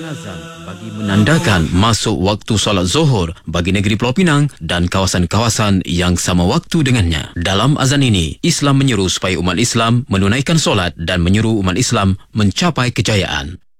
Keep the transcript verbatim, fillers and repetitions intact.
Azan bagi menandakan masuk waktu solat Zuhur bagi negeri Pulau Pinang dan kawasan-kawasan yang sama waktu dengannya. Dalam azan ini, Islam menyeru supaya umat Islam menunaikan solat dan menyuruh umat Islam mencapai kejayaan.